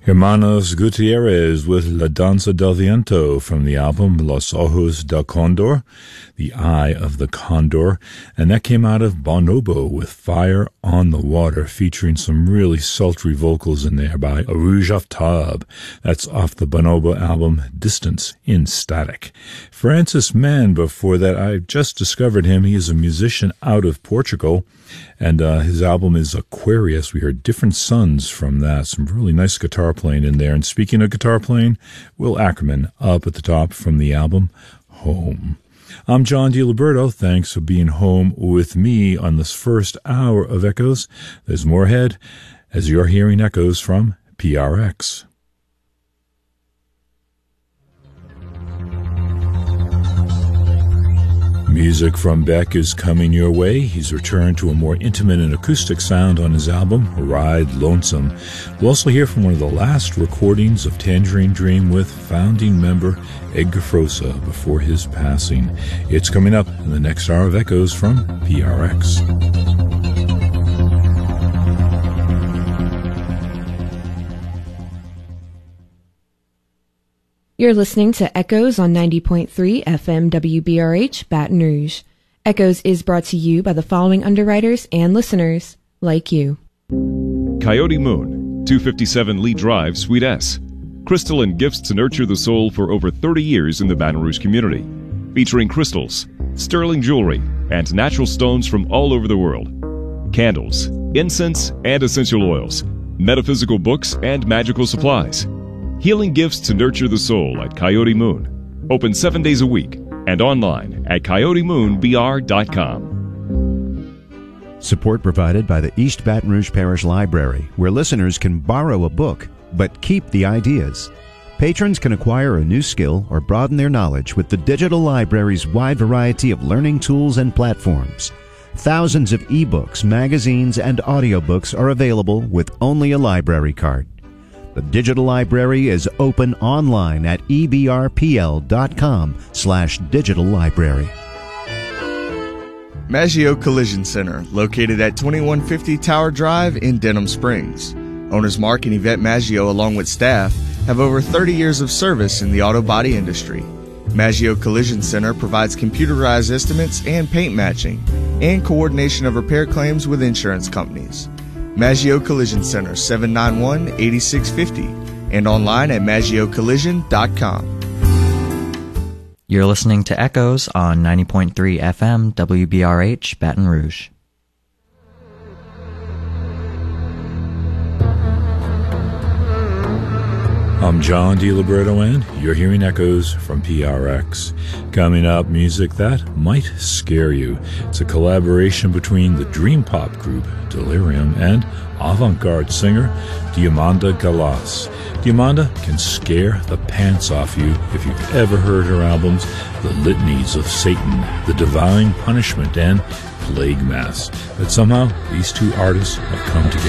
Hermanos Gutierrez with La Danza del Viento from the album Los Ojos del Condor, The Eye of the Condor, and that came out of Bonobo with Fire on the Water, featuring some really sultry vocals in there by Arouge Aftab. That's off the Bonobo album Distance in Static. Francis Mann, before that, I just discovered him. He is a musician out of Portugal, and his album is Aquarius. We heard Different Suns from that. Some really nice guitar playing in there. And speaking of guitar playing, Will Ackerman up at the top from the album Home. I'm John DiLiberto. Thanks for being home with me on this first hour of Echoes. There's more ahead as you're hearing echoes from PRX. Music from Beck is coming your way. He's returned to a more intimate and acoustic sound on his album, Ride Lonesome. We'll also hear from one of the last recordings of Tangerine Dream with founding member Edgar Froese before his passing. It's coming up in the next hour of Echoes from PRX. You're listening to Echoes on 90.3 FM WBRH, Baton Rouge. Echoes is brought to you by the following underwriters and listeners, like you. Coyote Moon, 257 Lee Drive, Suite S. Crystalline gifts to nurture the soul for over 30 years in the Baton Rouge community. Featuring crystals, sterling jewelry, and natural stones from all over the world. Candles, incense, and essential oils. Metaphysical books and magical supplies. Healing gifts to nurture the soul at Coyote Moon. Open 7 days a week and online at coyotemoonbr.com. Support provided by the East Baton Rouge Parish Library, where listeners can borrow a book but keep the ideas. Patrons can acquire a new skill or broaden their knowledge with the digital library's wide variety of learning tools and platforms. Thousands of ebooks, magazines, and audiobooks are available with only a library card. The digital library is open online at ebrpl.com/digital library. Maggio Collision Center, located at 2150 Tower Drive in Denham Springs. Owners Mark and Yvette Maggio, along with staff, have over 30 years of service in the auto body industry. Maggio Collision Center provides computerized estimates and paint matching, and coordination of repair claims with insurance companies. Maggio Collision Center, 791-8650, and online at maggiocollision.com. You're listening to Echoes on 90.3 FM WBRH, Baton Rouge. I'm John DiLiberto, and you're hearing Echoes from PRX. Coming up, music that might scare you. It's a collaboration between the dream pop group Delirium and avant-garde singer Diamanda Galas. Diamanda can scare the pants off you if you've ever heard her albums The Litanies of Satan, The Divine Punishment, and Plague Mass. But somehow, these two artists have come together.